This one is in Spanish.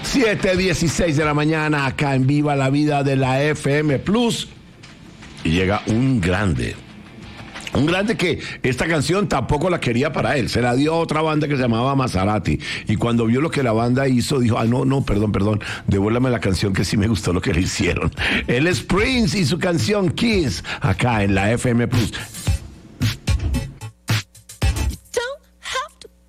7:16 de la mañana, acá en Viva la Vida de la FM Plus. Y llega un grande. Un grande que esta canción tampoco la quería para él, se la dio a otra banda que se llamaba Maserati. Y cuando vio lo que la banda hizo, dijo, perdón, devuélvame la canción que sí me gustó lo que le hicieron. Él es Prince y su canción Kiss, acá en la FM Plus.